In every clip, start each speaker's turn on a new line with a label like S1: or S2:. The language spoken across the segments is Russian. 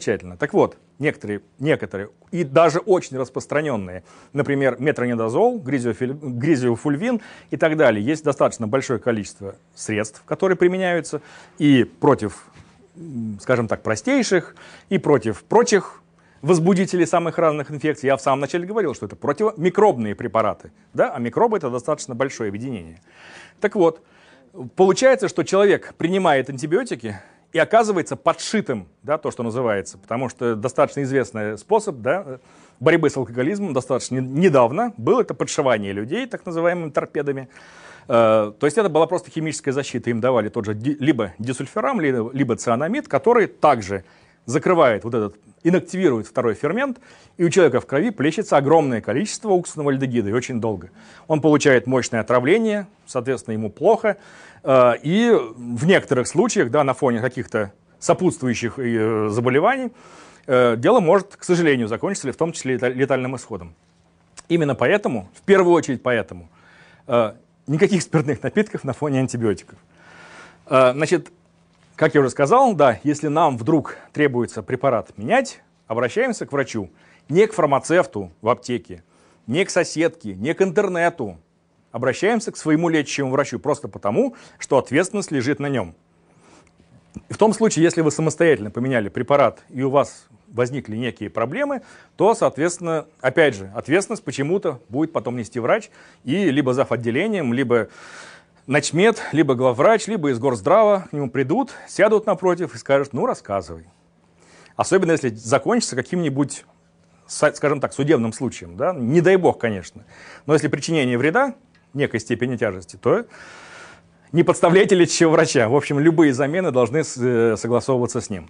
S1: Замечательно. Так вот, некоторые, и даже очень распространенные, например, метронидазол, гризиофульвин и так далее, есть достаточно большое количество средств, которые применяются и против, скажем так, простейших, и против прочих возбудителей самых разных инфекций. Я в самом начале говорил, что это противомикробные препараты, да? А микробы — это достаточно большое объединение. Так вот, получается, что человек принимает антибиотики и оказывается подшитым, да, то, что называется, потому что достаточно известный способ, да, борьбы с алкоголизмом достаточно недавно был это подшивание людей так называемыми торпедами. То есть это была просто химическая защита, им давали тот же либо дисульфирам, либо цианамид, который также закрывает вот этот, инактивирует второй фермент, и у человека в крови плещется огромное количество уксусного альдегида, и очень долго. Он получает мощное отравление, соответственно, ему плохо, и в некоторых случаях, да, на фоне каких-то сопутствующих заболеваний, дело может, к сожалению, закончиться, в том числе летальным исходом. Именно поэтому, в первую очередь поэтому, никаких спиртных напитков на фоне антибиотиков. Значит, как я уже сказал, да, если нам вдруг требуется препарат менять, обращаемся к врачу, не к фармацевту в аптеке, не к соседке, не к интернету. Обращаемся к своему лечащему врачу просто потому, что ответственность лежит на нем. И в том случае, если вы самостоятельно поменяли препарат и у вас возникли некие проблемы, то, соответственно, опять же, ответственность почему-то будет потом нести врач и либо зав. Отделением, либо начмед, либо главврач, либо из горздрава к нему придут, сядут напротив и скажут: ну, рассказывай. Особенно, если закончится каким-нибудь, скажем так, судебным случаем. Да? Не дай бог, конечно. Но если причинение вреда некой степени тяжести, то не подставляйте лечащего врача. В общем, любые замены должны согласовываться с ним.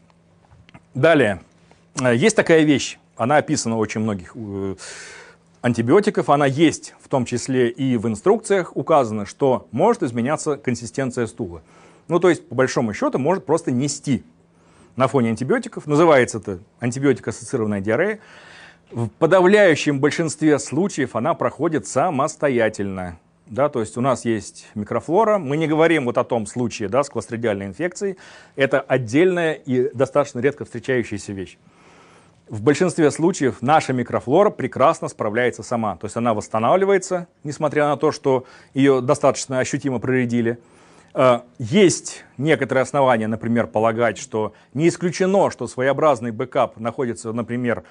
S1: Далее. Есть такая вещь. Она описана у очень многих антибиотиков, она есть, в том числе и в инструкциях указано, что может изменяться консистенция стула. Ну, то есть, по большому счету, может просто нести на фоне антибиотиков. Называется это антибиотик-ассоциированная диарея. В подавляющем большинстве случаев она проходит самостоятельно. Да, то есть у нас есть микрофлора. Мы не говорим вот о том случае, да, с кластридиальной инфекцией. Это отдельная и достаточно редко встречающаяся вещь. В большинстве случаев наша микрофлора прекрасно справляется сама. То есть она восстанавливается, несмотря на то, что ее достаточно ощутимо проредили. Есть некоторые основания, например, полагать, что не исключено, что своеобразный бэкап находится, например,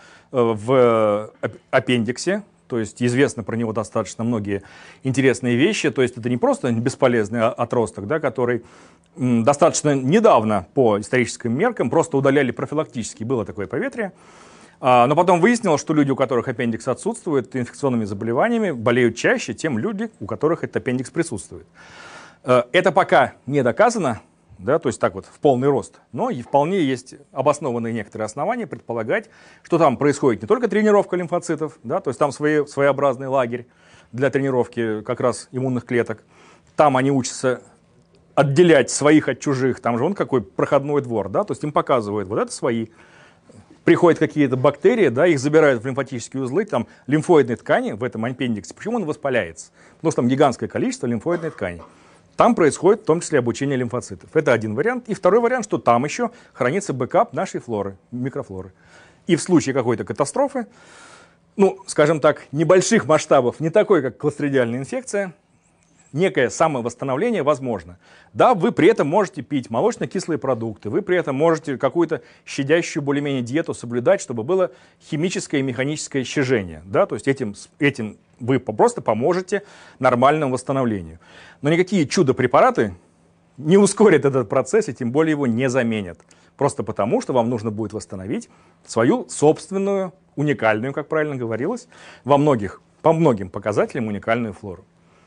S1: в аппендиксе. То есть известно про него достаточно многие интересные вещи. То есть это не просто бесполезный отросток, да, который достаточно недавно по историческим меркам просто удаляли профилактически. Было такое поветрие. Но потом выяснилось, что люди, у которых аппендикс отсутствует, инфекционными заболеваниями болеют чаще, чем люди, у которых этот аппендикс присутствует. Это пока не доказано, да, то есть так вот в полный рост, но и вполне есть обоснованные некоторые основания предполагать, что там происходит не только тренировка лимфоцитов, да, то есть там своеобразный лагерь для тренировки как раз иммунных клеток. Там они учатся отделять своих от чужих, там же он какой проходной двор, да, то есть им показывают, вот это свои. Приходят какие-то бактерии, да, их забирают в лимфатические узлы, там лимфоидной ткани в этом аппендиксе. Почему он воспаляется? Потому что там гигантское количество лимфоидной ткани. Там происходит в том числе обучение лимфоцитов. Это один вариант. И второй вариант, что там еще хранится бэкап нашей флоры, микрофлоры. И в случае какой-то катастрофы, ну, скажем так, небольших масштабов, не такой, как кластридиальная инфекция, некое самовосстановление возможно. Да, вы при этом можете пить молочно-кислые продукты, вы при этом можете какую-то щадящую более-менее диету соблюдать, чтобы было химическое и механическое щажение. Да, то есть этим вы просто поможете нормальному восстановлению. Но никакие чудо-препараты не ускорят этот процесс и тем более его не заменят. Просто потому, что вам нужно будет восстановить свою собственную, уникальную, как правильно говорилось, по многим показателям уникальную флору.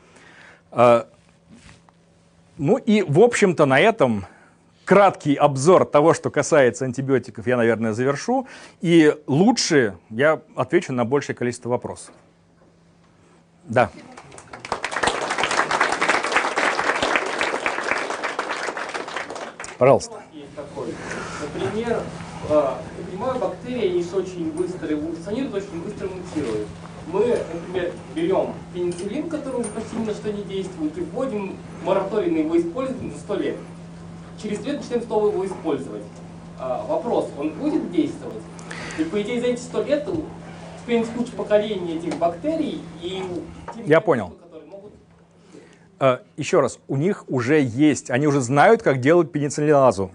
S1: Ну и, в общем-то, на этом краткий обзор того, что касается антибиотиков, я, наверное, завершу. И лучше я отвечу на большее количество вопросов. Да. Пожалуйста.
S2: Есть такой. Например, я понимаю, бактерии, они очень быстро эволюционируют, очень быстро мутируют. Мы, например, берем пенициллин, который уже почти ни на что не действует, и вводим мораторий на его использование за 100 лет. Через 100 лет начинаем снова его использовать. Вопрос, он будет действовать? И по идее за эти 100 лет в куча поколений этих бактерий и...
S1: Я понял. Еще раз, у них уже есть, они уже знают, как делать пенициллиназу.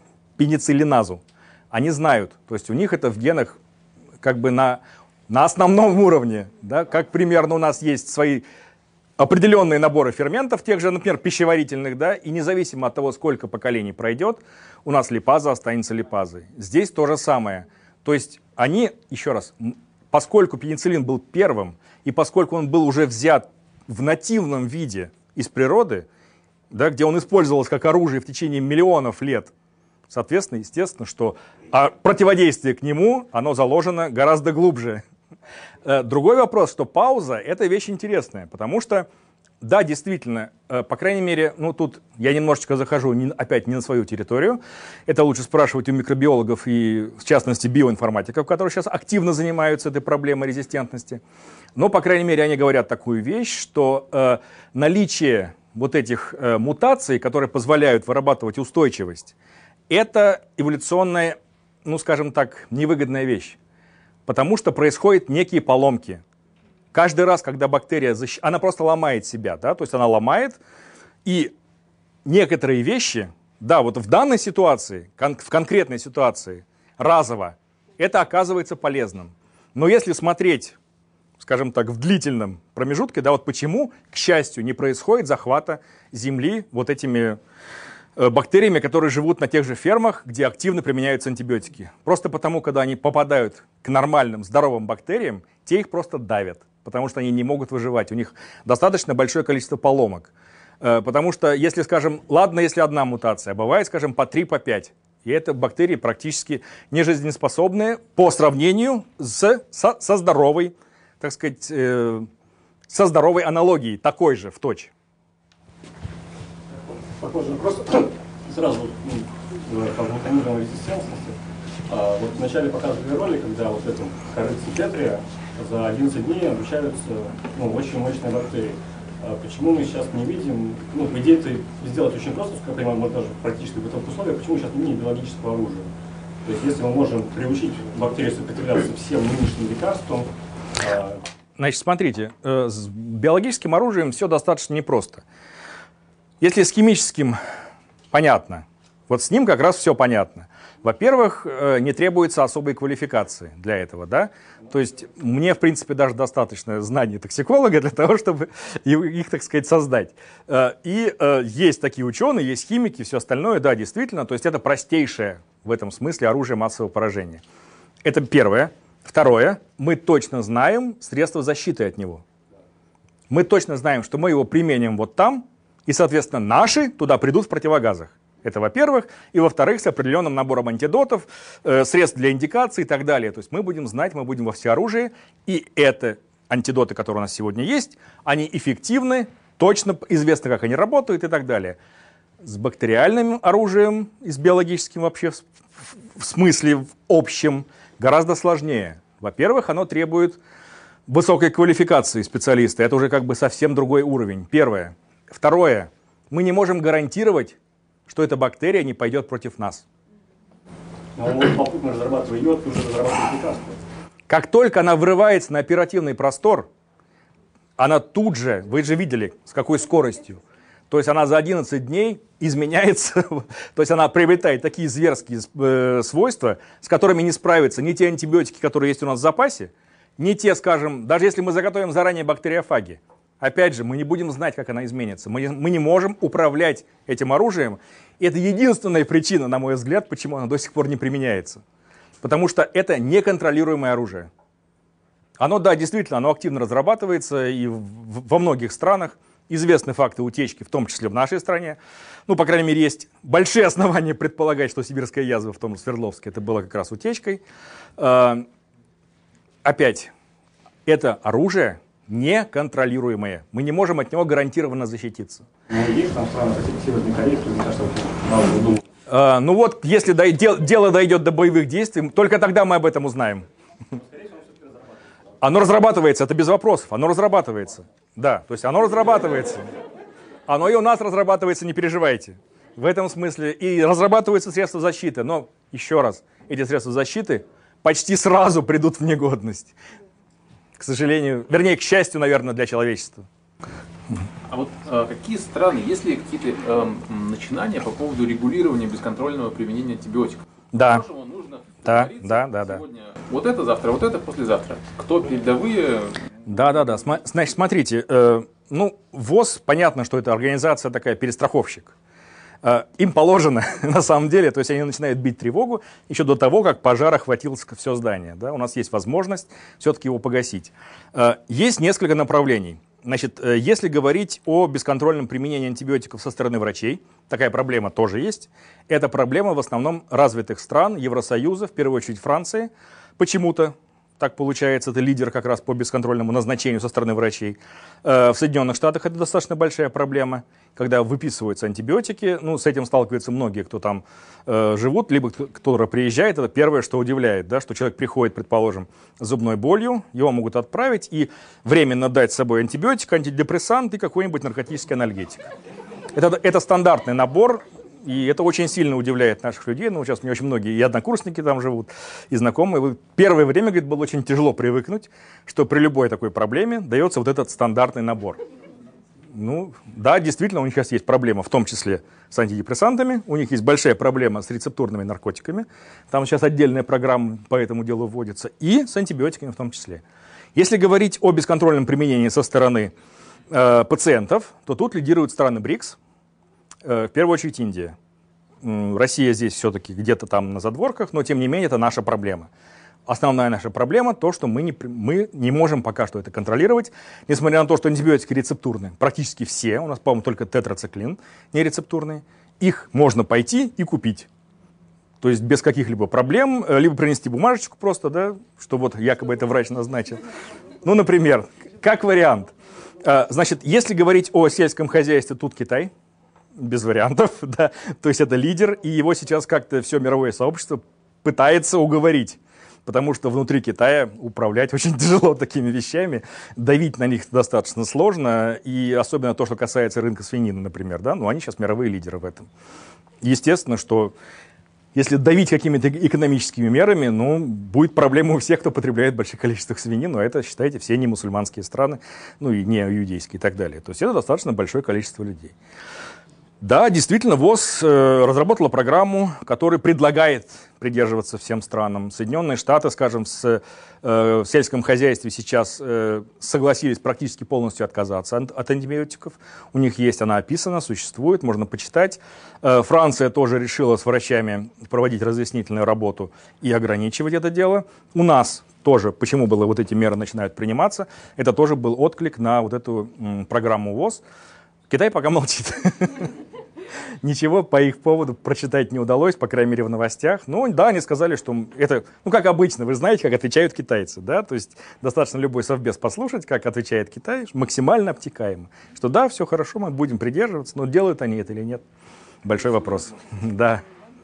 S1: Они знают, то есть у них это в генах как бы на основном уровне, да, как примерно у нас есть свои определенные наборы ферментов, тех же, например, пищеварительных, да, и независимо от того, сколько поколений пройдет, у нас липаза останется липазой. Здесь то же самое. То есть они, еще раз, поскольку пенициллин был первым, и поскольку он был уже взят в нативном виде из природы, да, где он использовался как оружие в течение миллионов лет, соответственно, естественно, что противодействие к нему, оно заложено гораздо глубже. Другой вопрос, что пауза — это вещь интересная, потому что, да, действительно, по крайней мере, ну тут я немножечко захожу опять не на свою территорию, это лучше спрашивать у микробиологов и, в частности, биоинформатиков, которые сейчас активно занимаются этой проблемой резистентности. Но, по крайней мере, они говорят такую вещь, что наличие вот этих мутаций, которые позволяют вырабатывать устойчивость, это эволюционная, ну, скажем так, невыгодная вещь. Потому что происходят некие поломки. Каждый раз, когда бактерия, она просто ломает себя, да, то есть она ломает, и некоторые вещи, да, вот в данной ситуации, в конкретной ситуации, разово, это оказывается полезным. Но если смотреть, скажем так, в длительном промежутке, да, вот почему, к счастью, не происходит захвата Земли вот этими бактериями, которые живут на тех же фермах, где активно применяются антибиотики. Просто потому, когда они попадают к нормальным, здоровым бактериям, те их просто давят, потому что они не могут выживать. У них достаточно большое количество поломок. Потому что, если, скажем, ладно, если одна мутация, бывает, скажем, по 3, по 5. И это бактерии практически нежизнеспособные по сравнению со здоровой, так сказать, со здоровой аналогией, такой же, в точь.
S3: Похоже, просто сразу по механизму резистентности. Вот вначале показывали ролик, когда вот этому корыце Петрия за 11 дней обучаются очень мощные бактерии. Почему мы сейчас не видим, в идее это сделать очень просто, как я понимаю, мы даже практически в бытовых условиях, почему сейчас не видим биологического оружия? То есть если мы можем приучить бактерии сопротивляться всем нынешним лекарствам.
S1: Значит, смотрите, с биологическим оружием все достаточно непросто. Если с химическим понятно, вот с ним как раз все понятно. Во-первых, не требуется особой квалификации для этого, да? То есть мне, в принципе, даже достаточно знаний токсиколога для того, чтобы их, так сказать, создать. И есть такие ученые, есть химики, все остальное, да, действительно. То есть это простейшее в этом смысле оружие массового поражения. Это первое. Второе, мы точно знаем средства защиты от него. Мы точно знаем, что мы его применим вот там, и, соответственно, наши туда придут в противогазах. Это во-первых. И во-вторых, с определенным набором антидотов, средств для индикации и так далее. То есть мы будем знать, мы будем во всеоружии. И это антидоты, которые у нас сегодня есть, они эффективны, точно известно, как они работают и так далее. С бактериальным оружием и с биологическим вообще в смысле в общем гораздо сложнее. Во-первых, оно требует высокой квалификации специалиста. Это уже как бы совсем другой уровень. Первое. Второе. Мы не можем гарантировать, что эта бактерия не пойдет против нас.
S3: Но он попутно разрабатывает йод, уже разрабатывает лекарства.
S1: Как только она врывается на оперативный простор, она тут же, вы же видели, с какой скоростью. То есть она за 11 дней изменяется, то есть она приобретает такие зверские свойства, с которыми не справятся ни те антибиотики, которые есть у нас в запасе, ни те, скажем, даже если мы заготовим заранее бактериофаги. Опять же, мы не будем знать, как она изменится. Мы не можем управлять этим оружием. И это единственная причина, на мой взгляд, почему оно до сих пор не применяется. Потому что это неконтролируемое оружие. Оно, да, действительно, оно активно разрабатывается и во многих странах. Известны факты утечки, в том числе в нашей стране. Ну, по крайней мере, есть большие основания предполагать, что сибирская язва в том же Свердловске это было как раз утечкой. Опять, это оружие неконтролируемое. Мы не можем от него гарантированно защититься.
S3: Есть там страны, как Северная Корея, кто, мне кажется, очень мало думает.
S1: Ну вот, если дело дойдет до боевых действий, только тогда мы об этом узнаем. Оно разрабатывается, это без вопросов, оно разрабатывается. Да, то есть оно разрабатывается. Оно и у нас разрабатывается, не переживайте. В этом смысле и разрабатываются средства защиты, но еще раз, эти средства защиты почти сразу придут в негодность. К сожалению, вернее, к счастью, наверное, для человечества.
S4: А вот какие страны, есть ли какие-то начинания по поводу регулирования бесконтрольного применения антибиотиков?
S1: Да.
S4: Нужно
S1: Да.
S4: сегодня вот это, завтра вот это, послезавтра. Кто передовые?
S1: Да. Значит, смотрите, ВОЗ, понятно, что это организация такая, перестраховщик. Им положено, на самом деле, то есть они начинают бить тревогу еще до того, как пожар охватил все здание. Да? У нас есть возможность все-таки его погасить. Есть несколько направлений. Значит, если говорить о бесконтрольном применении антибиотиков со стороны врачей, такая проблема тоже есть. Это проблема в основном развитых стран Евросоюза, в первую очередь Франции. Почему-то так получается, это лидер как раз по бесконтрольному назначению со стороны врачей. В Соединенных Штатах это достаточно большая проблема, когда выписываются антибиотики. С этим сталкиваются многие, кто там живут, либо кто приезжает. Это первое, что удивляет, да, что человек приходит, предположим, с зубной болью, его могут отправить и временно дать с собой антибиотик, антидепрессант и какой-нибудь наркотический анальгетик. Это стандартный набор. И это очень сильно удивляет наших людей. Сейчас у меня очень многие и однокурсники там живут, и знакомые. Первое время, говорит, было очень тяжело привыкнуть, что при любой такой проблеме дается вот этот стандартный набор. Да, действительно, у них сейчас есть проблема, в том числе с антидепрессантами. У них есть большая проблема с рецептурными наркотиками. Там сейчас отдельная программа по этому делу вводится. И с антибиотиками в том числе. Если говорить о бесконтрольном применении со стороны пациентов, то тут лидируют страны БРИКС. В первую очередь Индия. Россия здесь все-таки где-то там на задворках, но тем не менее это наша проблема. Основная наша проблема то, что мы не можем пока что это контролировать, несмотря на то, что антибиотики рецептурные. Практически все, у нас, по-моему, только тетрациклин не рецептурные. Их можно пойти и купить. То есть без каких-либо проблем, либо принести бумажечку просто, да, что вот якобы это врач назначил. Например, как вариант. Значит, если говорить о сельском хозяйстве, тут Китай. Без вариантов, да. То есть это лидер, и его сейчас как-то все мировое сообщество пытается уговорить. Потому что внутри Китая управлять очень тяжело такими вещами, давить на них достаточно сложно, и особенно то, что касается рынка свинины, например, да, они сейчас мировые лидеры в этом. Естественно, что если давить какими-то экономическими мерами, будет проблема у всех, кто потребляет большое количество свинины, а это, считайте, все не мусульманские страны, и не иудейские и так далее. То есть это достаточно большое количество людей. Да, действительно, ВОЗ разработала программу, которая предлагает придерживаться всем странам. Соединенные Штаты, скажем, в сельском хозяйстве сейчас согласились практически полностью отказаться от антибиотиков. У них есть, она описана, существует, можно почитать. Франция тоже решила с врачами проводить разъяснительную работу и ограничивать это дело. У нас тоже, почему было вот эти меры начинают приниматься, это тоже был отклик на вот эту программу ВОЗ. Китай пока молчит. Ничего по их поводу прочитать не удалось, по крайней мере, в новостях. Да, они сказали, что это, как обычно, вы знаете, как отвечают китайцы, да, то есть достаточно любой совбез послушать, как отвечает Китай, максимально обтекаемо, что да, все хорошо, мы будем придерживаться, но делают они это или нет, большой вопрос, да.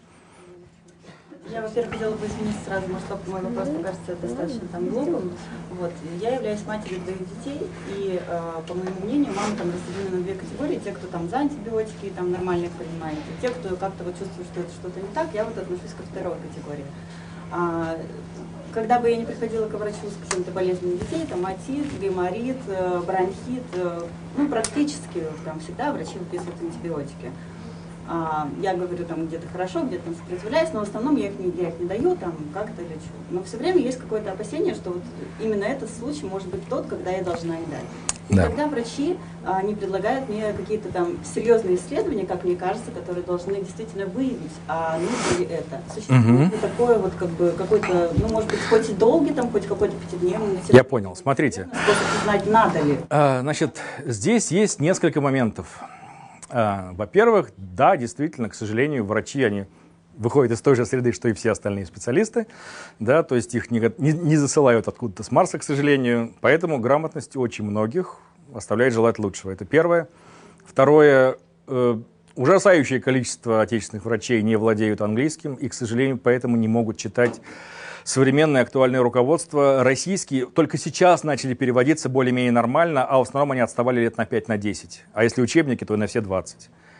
S5: Я, во-первых, хотела бы извиниться сразу, может, мой вопрос покажется достаточно глупым. Я являюсь матерью 2 детей, и, по моему мнению, мамы разделены на 2 категории. Те, кто за антибиотики, нормально их принимает, и те, кто как-то чувствует, что это что-то не так, я отношусь ко 2-й категории. Когда бы я не приходила к врачу с какими-то болезнями детей, отит, гайморит, бронхит, практически всегда врачи выписывают антибиотики. Я говорю, где-то хорошо, где-то сопротивляюсь, но в основном я их не даю, как-то лечу. Но все время есть какое-то опасение, что именно этот случай может быть тот, когда я должна их дать. И тогда врачи не предлагают мне какие-то серьезные исследования, как мне кажется, которые должны действительно выявить, нужно ли это. Существует ли такое какой-то, может быть, хоть и долгий, хоть какой-то 5-дневный.
S1: Я понял, смотрите.
S5: Способ узнать, надо ли.
S1: Значит, здесь есть несколько моментов. Во-первых, да, действительно, к сожалению, врачи, они выходят из той же среды, что и все остальные специалисты, да, то есть их не засылают откуда-то с Марса, к сожалению, поэтому грамотность очень многих оставляет желать лучшего. Это первое. Второе, ужасающее количество отечественных врачей не владеют английским и, к сожалению, поэтому не могут читать современное актуальное руководство. Российские только сейчас начали переводиться более-менее нормально, а в основном они отставали лет на 5-10. А если учебники, то и на все 20.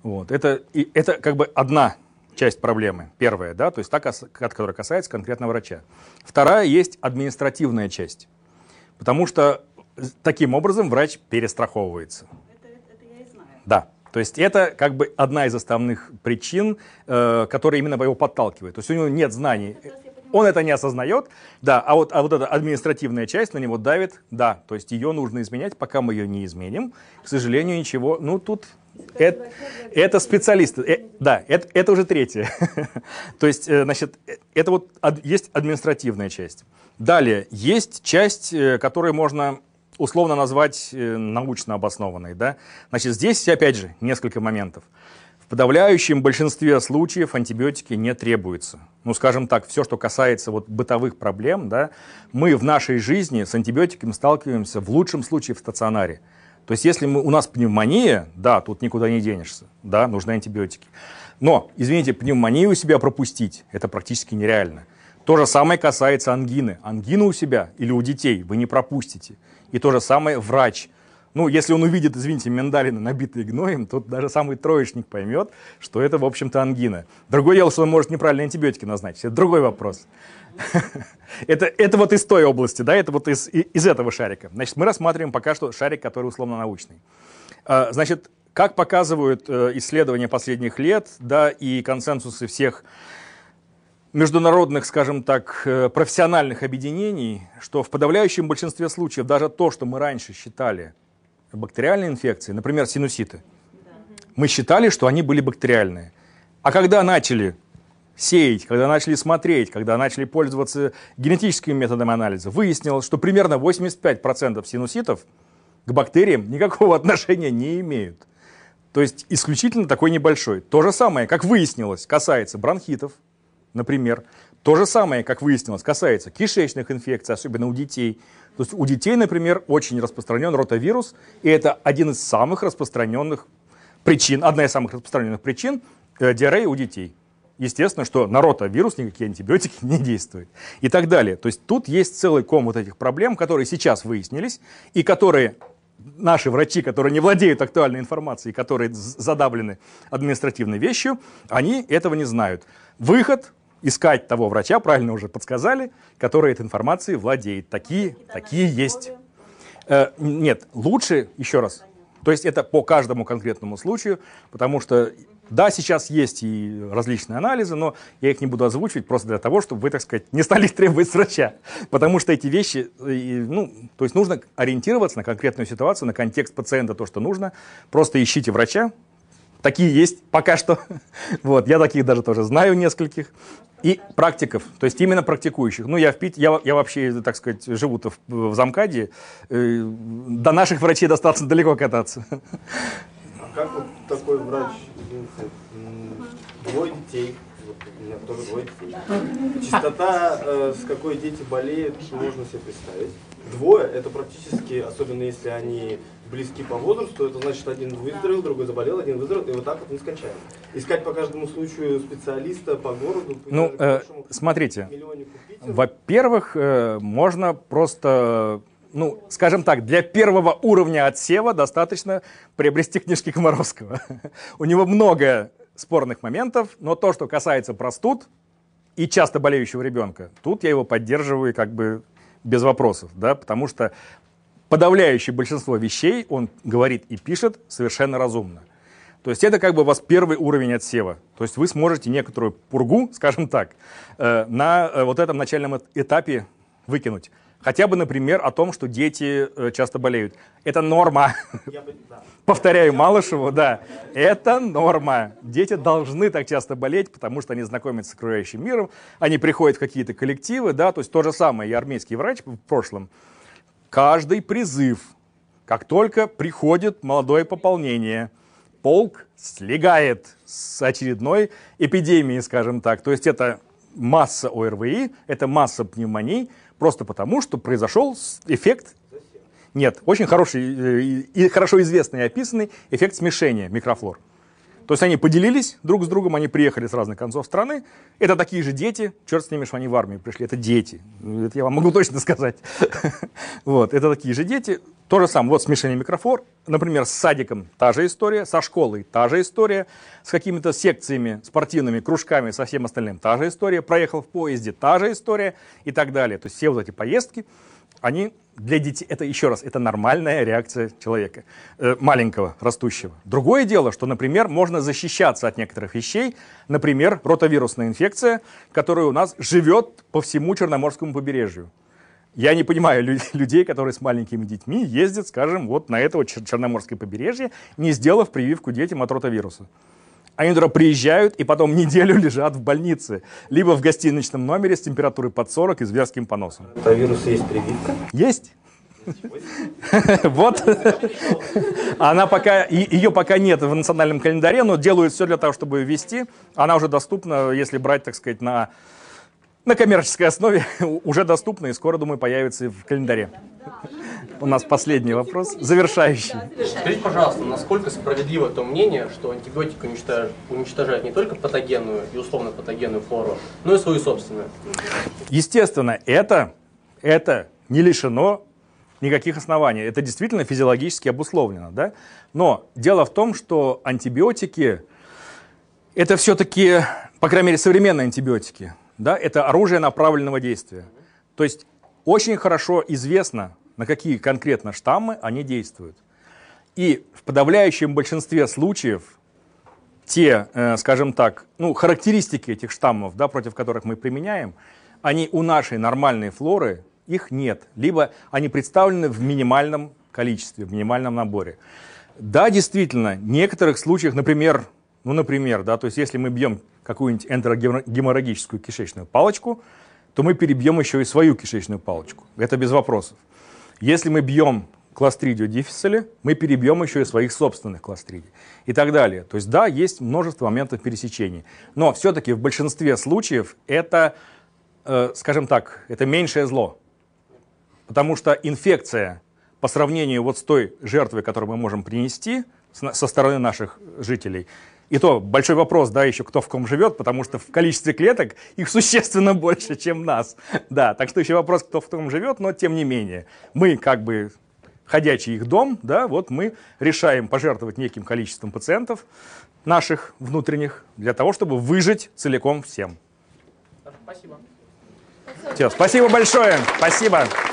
S1: Вот. Это как бы одна часть проблемы, первая, да, то есть та, которая касается конкретного врача. Вторая есть административная часть, потому что таким образом врач перестраховывается.
S5: Это я и знаю.
S1: Да. То есть это как бы одна из основных причин, которая именно его подталкивает. То есть у него нет знаний, он это не осознает, да, а вот эта административная часть на него давит, да, то есть ее нужно изменять, пока мы ее не изменим, к сожалению, ничего, ну тут это специалисты, да, это уже третье. То есть, значит, это вот есть административная часть. Далее, есть часть, которую можно условно назвать научно обоснованной, да. Значит, здесь, опять же, несколько моментов. В подавляющем большинстве случаев антибиотики не требуются. Ну, скажем так, все, что касается вот бытовых проблем, да, мы в нашей жизни с антибиотиками сталкиваемся в лучшем случае в стационаре. То есть, если у нас пневмония, да, тут никуда не денешься, да, нужны антибиотики. Но, извините, пневмонию у себя пропустить, это практически нереально. То же самое касается ангины. Ангину у себя или у детей вы не пропустите. И то же самое врач. Ну, если он увидит, извините, миндалины, набитые гноем, то даже самый троечник поймет, что это, в общем-то, ангина. Другое дело, что он может неправильно антибиотики назначить. Это другой вопрос. Это вот из той области, да, это вот из этого шарика. Значит, мы рассматриваем пока что шарик, который условно-научный. Значит, как показывают исследования последних лет, да, и консенсусы всех международных, скажем так, профессиональных объединений, что в подавляющем большинстве случаев даже то, что мы раньше считали бактериальные инфекции, например, синуситы, мы считали, что они были бактериальные. А когда начали сеять, когда начали смотреть, когда начали пользоваться генетическими методами анализа, выяснилось, что примерно 85% синуситов к бактериям никакого отношения не имеют. То есть исключительно такой небольшой. То же самое, как выяснилось, касается бронхитов, например. То же самое, как выяснилось, касается кишечных инфекций, особенно у детей. То есть у детей, например, очень распространен ротавирус, и это один из самых распространенных причин, одна из самых распространенных причин диареи у детей. Естественно, что на ротавирус никакие антибиотики не действуют. И так далее. То есть тут есть целый ком вот этих проблем, которые сейчас выяснились, и которые наши врачи, которые не владеют актуальной информацией, которые задавлены административной вещью, они этого не знают. Выход — искать того врача, правильно уже подсказали, который этой информацией владеет. Такие есть. Нет, лучше, еще раз, то есть это по каждому конкретному случаю, потому что, да, сейчас есть и различные анализы, но я их не буду озвучивать просто для того, чтобы вы, так сказать, не стали их требовать с врача. Потому что эти вещи, ну, то есть нужно ориентироваться на конкретную ситуацию, на контекст пациента, то, что нужно. Просто ищите врача. Такие есть пока что. Вот, я таких даже тоже знаю нескольких. И практиков, то есть именно практикующих. Ну, я вообще, так сказать, живу-то в Замкаде. До наших врачей достаточно далеко кататься.
S6: А как вот такой врач, извините, двое детей, вот у меня тоже двое детей. Частота, с какой дети болеют, можно себе представить. Двое, это практически, особенно если они близки по возрасту, это значит, один выздоровел, другой заболел, один выздоровел, и вот так вот нескончаемо. Искать по каждому случаю специалиста по городу,
S1: ну, смотрите, во-первых, можно просто, ну, скажем так, для первого уровня отсева достаточно приобрести книжки Комаровского. У него много спорных моментов, но то, что касается простуд и часто болеющего ребенка, тут я его поддерживаю как бы без вопросов, да, потому что подавляющее большинство вещей он говорит и пишет совершенно разумно. То есть это как бы у вас первый уровень отсева. То есть вы сможете некоторую пургу, скажем так, на вот этом начальном этапе выкинуть. Хотя бы, например, о том, что дети часто болеют. Это норма. Повторяю Малышеву, да. Это норма. Дети должны так часто болеть, потому что они знакомятся с окружающим миром, они приходят в какие-то коллективы, да, то есть то же самое. Я армейский врач в прошлом. Каждый призыв, как только приходит молодое пополнение, полк слегает с очередной эпидемией, скажем так. То есть это масса ОРВИ, это масса пневмоний, просто потому, что произошел эффект, нет, очень хороший и хорошо известный и описанный эффект смешения микрофлор. То есть они поделились друг с другом, они приехали с разных концов страны. Это такие же дети, черт с ними, что они в армию пришли, это дети. Это я вам могу точно сказать. Вот, это такие же дети. То же самое, вот смешение микрофор, например, с садиком та же история, со школой та же история, с какими-то секциями, спортивными кружками, со всем остальным та же история, проехал в поезде та же история и так далее. То есть все вот эти поездки, они для детей, это еще раз, это нормальная реакция человека, маленького, растущего. Другое дело, что, например, можно защищаться от некоторых вещей, например, ротавирусная инфекция, которая у нас живет по всему Черноморскому побережью. Я не понимаю людей, которые с маленькими детьми ездят, скажем, вот на это вот Черноморское побережье, не сделав прививку детям от ротавируса. Они туда приезжают и потом неделю лежат в больнице, либо в гостиничном номере с температурой под 40 и зверским поносом.
S6: Ротавирусу есть прививка?
S1: Есть. Вот. Она пока, ее пока нет в национальном календаре, но делают все для того, чтобы ее ввести. Она уже доступна, если брать, так сказать, на коммерческой основе, уже доступна и скоро, думаю, появится в календаре. У нас последний вопрос, завершающий.
S2: Скажите, пожалуйста, насколько справедливо то мнение, что антибиотик уничтожает не только патогенную и условно патогенную флору, но и свою собственную?
S1: Естественно, это не лишено никаких оснований. Это действительно физиологически обусловлено. Да? Но дело в том, что антибиотики, это все-таки, по крайней мере, современные антибиотики, да, это оружие направленного действия. То есть очень хорошо известно, на какие конкретно штаммы они действуют. И в подавляющем большинстве случаев те, скажем так, характеристики этих штаммов, да, против которых мы применяем, они у нашей нормальной флоры, их нет. Либо они представлены в минимальном количестве, в минимальном наборе. Да, действительно, в некоторых случаях, например, да, то есть если мы бьем какую-нибудь энтерогеморрагическую кишечную палочку, то мы перебьем еще и свою кишечную палочку. Это без вопросов. Если мы бьем Clostridium difficile, мы перебьем еще и своих собственных кластридий и так далее. То есть да, есть множество моментов пересечений. Но все-таки в большинстве случаев это, скажем так, это меньшее зло. Потому что инфекция по сравнению вот с той жертвой, которую мы можем принести со стороны наших жителей, и то большой вопрос, да, еще кто в ком живет, потому что в количестве клеток их существенно больше, чем нас. Да, так что еще вопрос, кто в ком живет, но тем не менее. Мы как бы ходячий их дом, да, вот мы решаем пожертвовать неким количеством пациентов наших внутренних для того, чтобы выжить целиком всем.
S2: Спасибо.
S1: Все, спасибо большое. Спасибо.